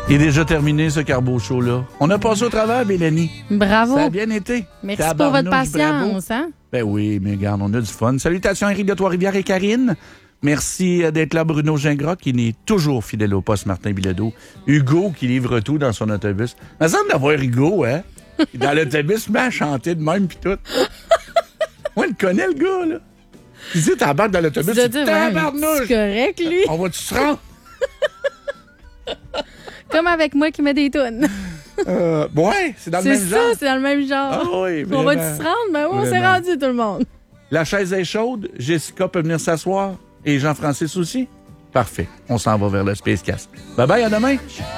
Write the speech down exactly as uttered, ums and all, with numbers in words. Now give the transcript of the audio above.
Il est déjà terminé, ce Carbo Show-là. On a passé au travers, Mélanie. Bravo. Ça a bien été. Merci Tabarnouche, pour votre patience. Hein? Ben oui, mais regarde, on a du fun. Salutations, Henri de Trois-Rivières et Karine. Merci d'être là, Bruno Gingras, qui est toujours fidèle au poste Martin Bilodeau. Hugo, qui livre tout dans son autobus. Il me semble d'avoir Hugo, hein? Dans l'autobus, il m'a chanté de même, pis tout. Moi, il connaît, le gars, là. Il dit, t'embarques dans l'autobus, c'est tabarnouche. C'est correct, lui. On va-tu se rendre? Comme avec moi qui met des tunes. Euh, ouais, c'est dans le C'est même ça, genre. c'est dans le même genre. Ah oui, On va-tu vraiment. se rendre? Ben oui, on s'est Vraiment. rendu, tout le monde. La chaise est chaude. Jessica peut venir s'asseoir. Et Jean-Francis aussi. Parfait. On s'en va vers le Space Cast. Bye bye, à demain.